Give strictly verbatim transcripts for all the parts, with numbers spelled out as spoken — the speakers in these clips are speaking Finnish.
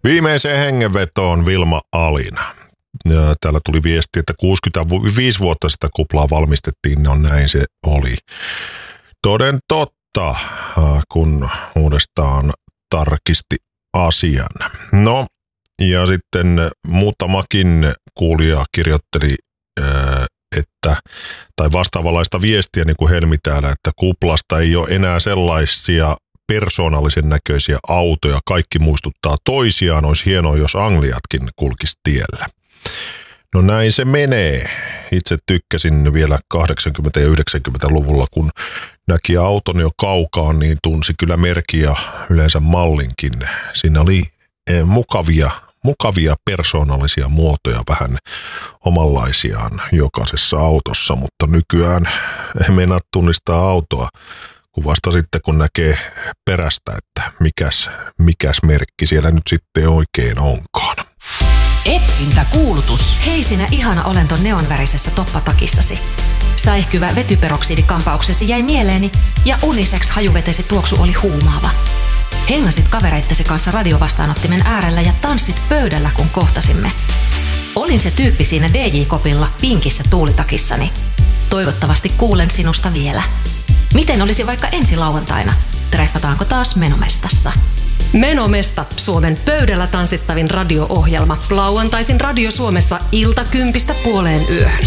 Viimeiseen hengenvetoon Vilma Alina. Ja täällä tuli viesti, että kuusikymmentäviisi vuotta sitä kuplaa valmistettiin, no näin se oli. Toden totta, kun uudestaan tarkisti asian. No, ja sitten muutamakin kuulija kirjoitteli, että, tai vastaavanlaista viestiä, niin kuin Helmi täällä, että kuplasta ei ole enää sellaisia persoonallisen näköisiä autoja. Kaikki muistuttaa toisiaan. Olisi hienoa, jos Angliatkin kulkisi tiellä. No näin se menee. Itse tykkäsin vielä kahdeksankymmentä- ja yhdeksänkymmentäluvulla, kun näki auton jo kaukaan, niin tunsi kyllä merkin ja yleensä mallinkin. Siinä oli mukavia, mukavia persoonallisia muotoja, vähän omanlaisiaan jokaisessa autossa, mutta nykyään ei meinaa tunnistaa autoa, kun vasta sitten kun näkee perästä, että mikäs, mikäs merkki siellä nyt sitten oikein onkaan. Etsintäkuulutus. Hei sinä ihana olento neonvärisessä toppatakissasi. Säihkyvä vetyperoksidikampauksesi jäi mieleeni ja unisex hajuvetesi tuoksu oli huumaava. Hengasit kavereittesi kanssa radiovastaanottimen äärellä ja tanssit pöydällä kun kohtasimme. Olin se tyyppi siinä D J-kopilla pinkissä tuulitakissani. Toivottavasti kuulen sinusta vielä. Miten olisi vaikka ensi lauantaina? Treffataanko taas Menomestassa? Menomesta, Suomen pöydällä tanssittavin radio-ohjelma. Lauantaisin Radio Suomessa ilta kympistä puoleen yöhön.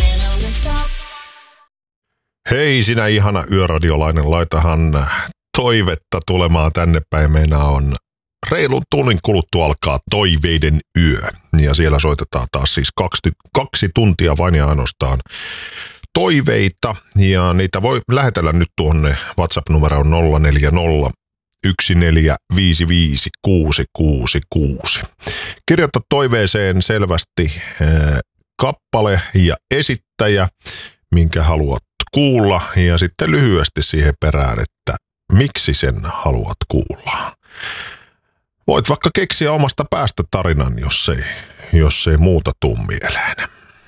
Hei sinä ihana yöradiolainen, laitahan toivetta tulemaan tänne päin. Meinaa on reilun tunnin kuluttua alkaa Toiveiden yö. Ja siellä soitetaan taas siis kaksi, kaksi tuntia vain ja ainoastaan toiveita. Ja niitä voi lähetellä nyt tuonne WhatsApp-numeroon nolla neljä nolla yksi neljä viisi viisi kuusi kuusi kuusi. Kirjoita toiveeseen selvästi äh, kappale ja esittäjä, minkä haluat kuulla, ja sitten lyhyesti siihen perään, että miksi sen haluat kuulla. Voit vaikka keksiä omasta päästä tarinan, jos ei, jos ei muuta tuu mieleen.